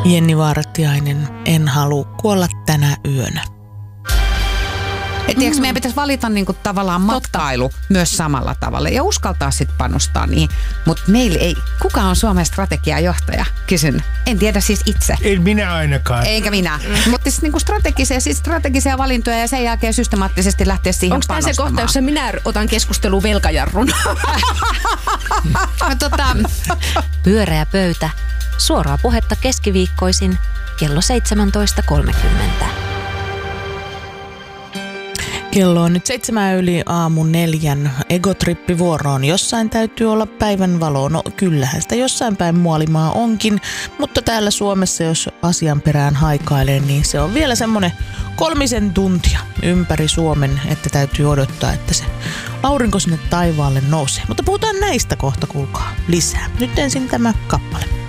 Jenni Vartiainen, en halua kuolla tänä yönä. Tiedätkö, meidän pitäisi valita niinku tavallaan matkailu myös samalla tavalla ja uskaltaa sitten panostaa niihin. Mutta meillä ei, kuka on Suomen strategiajohtaja? Kysyn. En tiedä siis itse. En minä ainakaan. Eikä minä. Mutta siis niinku strategisia valintoja ja sen jälkeen systemaattisesti lähteä siihen Onko tämä se panostamaan. kohta, jossa minä otan keskusteluun velkajarrun? Pyöreä pöytä. Suoraa puhetta keskiviikkoisin kello 17.30. Kello on nyt 7:04. Egotrippi vuoroon. Jossain täytyy olla päivän valo. No kyllähän sitä jossain päin muolimaa onkin, mutta täällä Suomessa, jos asian perään haikailee, niin se on vielä semmoinen 3 tuntia ympäri Suomen, että täytyy odottaa, että se aurinko sinne taivaalle nousee. Mutta puhutaan näistä kohta, kuulkaa, lisää. Nyt ensin tämä kappale.